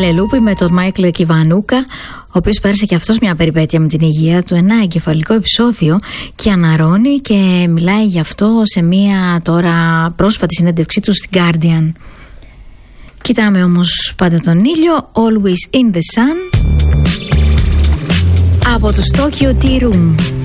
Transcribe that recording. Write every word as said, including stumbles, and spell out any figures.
Λελούπη με τον Μάικλ Κιβανούκα, ο οποίος πέρασε και αυτός μια περιπέτεια με την υγεία του, ένα εγκεφαλικό επεισόδιο, και αναρρώνει και μιλάει γι' αυτό σε μια τώρα πρόσφατη συνέντευξή του στην Guardian. Κοιτάμε όμως πάντα τον ήλιο, Always in the Sun, από το Tokyo Tea Room.